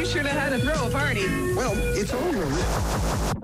sure know how to throw a party. Well, it's over.